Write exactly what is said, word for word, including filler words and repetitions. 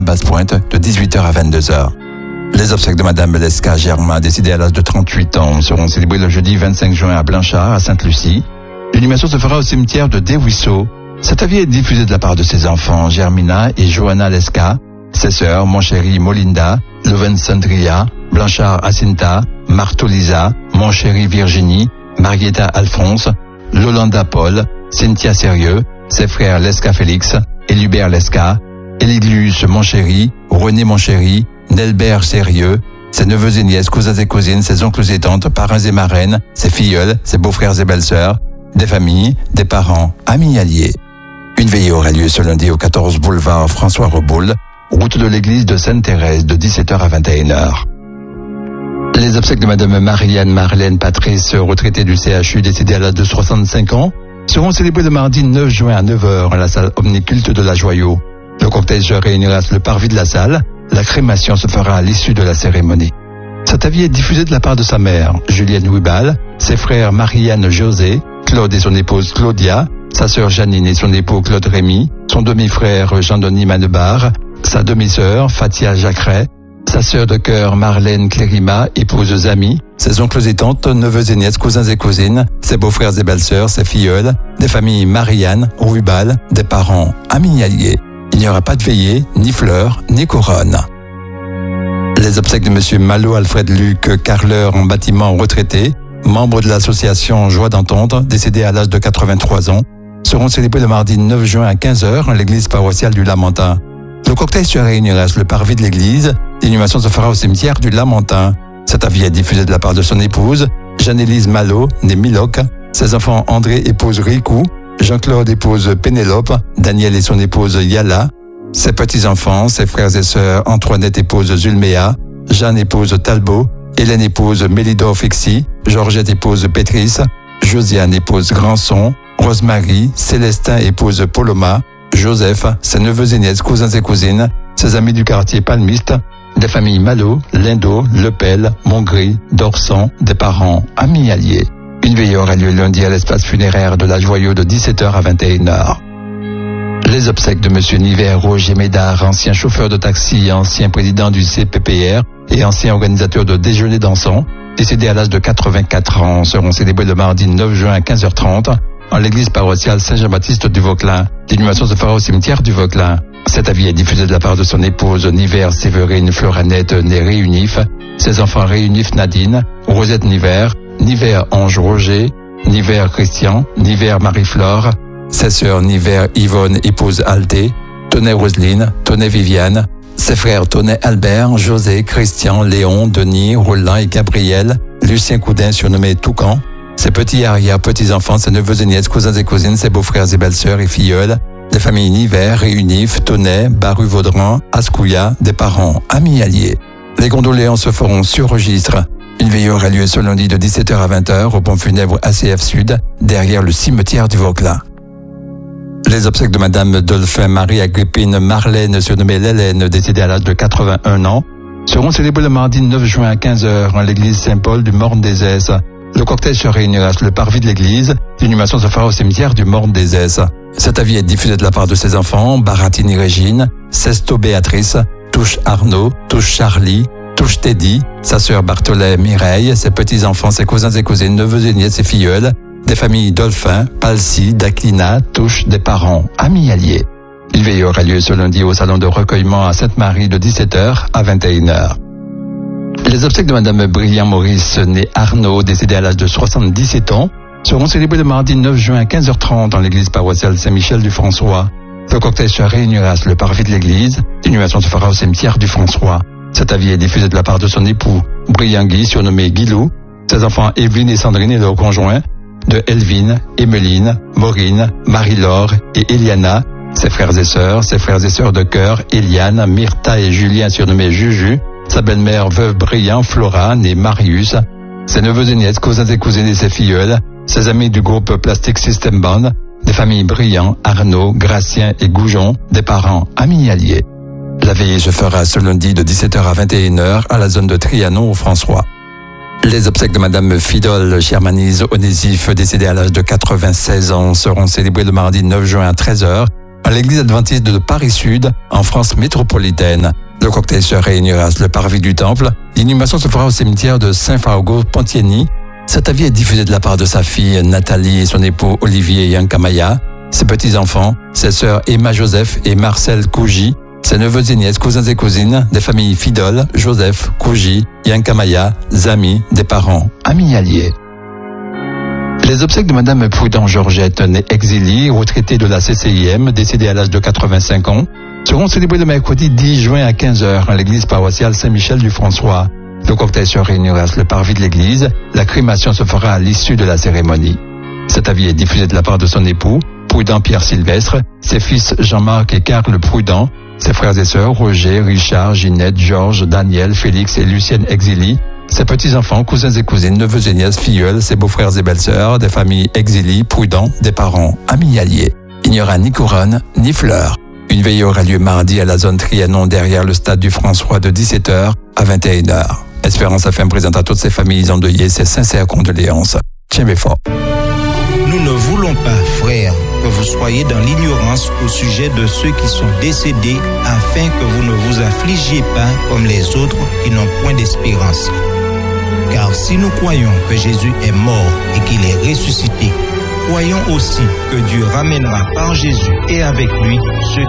Basse-Pointe de dix-huit heures à vingt-deux heures. Les obsèques de Madame Leska Germain, décédée à l'âge de trente-huit ans, seront célébrées le jeudi vingt-cinq juin à Blanchard, à Sainte-Lucie. L'inhumation se fera au cimetière de Desruisseaux. Cet avis est diffusé de la part de ses enfants, Germina et Johanna Leska, ses sœurs, mon chéri Molinda, Louven Sandria, Blanchard Acinta, Martho Lisa, mon chéri Virginie, Marietta Alphonse, Lolanda Paul, Cynthia Sérieux, ses frères Leska Félix, Élubert Leska, Éliglus mon chéri, René mon chéri, Nelbert Sérieux, ses neveux et nièces, cousins et cousines, ses oncles et tantes, parrains et marraines, ses filleuls, ses beaux-frères et belles-sœurs, des familles, des parents, amis alliés. Une veillée aura lieu ce lundi au quatorze boulevard François Reboul, route de l'église de Sainte-Thérèse de dix-sept heures à vingt et une heures. Les obsèques de Madame Marianne Marlène Patrice, retraitée du C H U, décédée à l'âge de soixante-cinq ans, seront célébrées le mardi neuf juin à neuf heures à la salle omniculte de la Joyau. Le cortège se réunira sur le parvis de la salle. La crémation se fera à l'issue de la cérémonie. Cet avis est diffusé de la part de sa mère, Julienne Wibal, ses frères Marianne José, Claude et son épouse Claudia, sa sœur Janine et son époux Claude Rémy, son demi-frère Jean-Denis Manebar, sa demi-sœur Fatia Jacqueret, sa sœur de cœur Marlène Clérima, épouse Zami, ses oncles et tantes, neveux et nièces, cousins et cousines, ses beaux-frères et belles-sœurs, ses filleuls, des familles Marianne, Wibal, des parents, amis alliés. Il n'y aura pas de veillée, ni fleurs, ni couronne. Les obsèques de Monsieur Malo Alfred Luc Carleur en bâtiment retraité, membre de l'association Joie d'entendre, décédé à l'âge de quatre-vingt-trois ans, seront célébrés le mardi neuf juin à quinze heures à l'église paroissiale du Lamentin. Le cortège se réunira sur le parvis de l'église. L'inhumation se fera au cimetière du Lamentin. Cet avis est diffusé de la part de son épouse, Jeanne-Élise Malo, née Miloc, ses enfants André épouse Ricou, Jean-Claude épouse Pénélope, Daniel et son épouse Yala, ses petits-enfants, ses frères et sœurs Antoinette épouse Zulméa, Jeanne épouse Talbot, Hélène épouse Mélidor Fixi, Georgette épouse Pétrice, Josiane épouse Granson, Rosemary, Célestin épouse Poloma, Joseph, ses neveux et nièces, cousins et cousines, ses amis du quartier palmiste, des familles Malo, Lindo, Lepel, Montgris, Dorsan, des parents, amis alliés. Une veillée aura lieu lundi à l'espace funéraire de la Joyau de dix-sept heures à vingt et une heures. Les obsèques de Monsieur Niver Roger Médard, ancien chauffeur de taxi, ancien président du C P P R et ancien organisateur de déjeuner dansant, décédé à l'âge de quatre-vingt-quatre ans, seront célébrés le mardi neuf juin à quinze heures trente en l'église paroissiale Saint-Jean-Baptiste du Vauclin. L'inhumation se fera au cimetière du Vauclin. Cet avis est diffusé de la part de son épouse Niver Séverine Floranette, née Réunif, ses enfants Réunif Nadine, Rosette Niver, Niver Ange Roger, Niver Christian, Niver Marie-Flore, ses sœurs Niver Yvonne épouse Aldé, Tonnet Roselyne, Tonnet Viviane, ses frères Tonnet Albert, José, Christian, Léon, Denis, Roland et Gabriel, Lucien Coudin surnommé Toucan, ses petits arrière-petits-enfants, ses neveux et nièces, cousins et cousines, ses beaux-frères et belles-sœurs et filleuls, des familles Niver, Réunif, Tonnet, Baru-Vaudran, Ascouya, des parents, amis alliés. Les gondoléens se feront sur registre. Une veillée aura lieu ce lundi de dix-sept heures à vingt heures au pont funèbre A C F Sud, derrière le cimetière du Vauclin. Les obsèques de Madame Dolphin Marie-Agrippine Marlène, surnommée Lélène, décédée à l'âge de quatre-vingt-un ans, seront célébrées le mardi neuf juin à quinze heures en l'église Saint-Paul du Morne-des-Esses. Le cortège se réunira sur le parvis de l'église. L'inhumation se fera au cimetière du Morne-des-Esses. Cet avis est diffusé de la part de ses enfants, Baratini Régine, Sesto Béatrice, Touche Arnaud, Touche Charlie, Touche Teddy, sa sœur Barthollet Mireille, ses petits-enfants, ses cousins et cousines, neveux et nièces et filleuls, des familles Dolphin, Palsy, Daclina, Touche, des parents, amis alliés. Une veillée aura lieu ce lundi au salon de recueillement à Sainte-Marie de dix-sept heures à vingt et une heures. Les obsèques de Madame Brillant Maurice, née Arnaud, décédée à l'âge de soixante-dix-sept ans, seront célébrées le mardi neuf juin à quinze heures trente dans l'église paroissiale Saint-Michel du François. Le cortège se réunira sur le parvis de l'église. L'inhumation se fera au cimetière du François. Cet avis est diffusé de la part de son époux, Brillant Guy, surnommé Guilou, ses enfants Evelyne et Sandrine et leurs conjoints, de Elvine, Emeline, Maureen, Marie-Laure et Eliana, ses frères et sœurs, ses frères et sœurs de cœur, Eliane, Myrtha et Julien, surnommés Juju, sa belle-mère veuve Brillant, Flora, née Marius, ses neveux et nièces, cousins et cousines et ses filleuls, ses amis du groupe Plastic System Band, des familles Brillant, Arnaud, Gratien et Goujon, des parents, amis alliés. La veillée se fera ce lundi de dix-sept heures à vingt et une heures à la zone de Trianon au François. Les obsèques de Madame Fidole Germanise Onésif, décédée à l'âge de quatre-vingt-seize ans, seront célébrées le mardi neuf juin à treize heures à à l'église adventiste de Paris-Sud, en France métropolitaine. Le cocktail se réunira sur le parvis du temple. L'inhumation se fera au cimetière de Saint-Fargo-Pontieni. Cet avis est diffusé de la part de sa fille Nathalie et son époux Olivier Yankamaya, ses petits-enfants, ses sœurs Emma Joseph et Marcel Kouji, ses neveux et nièces, cousins et cousines, des familles Fidol, Joseph, Kouji, Yankamaya, amis, des parents, amis alliés. Les obsèques de Madame Prudent Georgette, née exilée, retraitée de la C C I M, décédée à l'âge de quatre-vingt-cinq ans, seront célébrées le mercredi dix juin à quinze heures à l'église paroissiale Saint-Michel du François. Le cocktail se réunira sur le parvis de l'église. La crémation se fera à l'issue de la cérémonie. Cet avis est diffusé de la part de son époux, Prudent Pierre Sylvestre, ses fils Jean-Marc et Carl Prudent, ses frères et sœurs Roger, Richard, Ginette, Georges, Daniel, Félix et Lucienne Exili, ses petits-enfants, cousins et cousines, neveux et nièces, filleuls, ses beaux-frères et belles-sœurs, des familles Exili, Prudent, des parents, amis alliés. Il n'y aura ni couronne, ni fleurs. Une veillée aura lieu mardi à la zone Trianon derrière le stade du François de dix-sept heures à vingt et une heures. Espérance F M présente à toutes ces familles endeuillées ses sincères condoléances. Tiens fort. Nous ne voulons pas, frères, que vous soyez dans l'ignorance au sujet de ceux qui sont décédés, afin que vous ne vous affligiez pas comme les autres qui n'ont point d'espérance. Car si nous croyons que Jésus est mort et qu'il est ressuscité, croyons aussi que Dieu ramènera par Jésus et avec lui ceux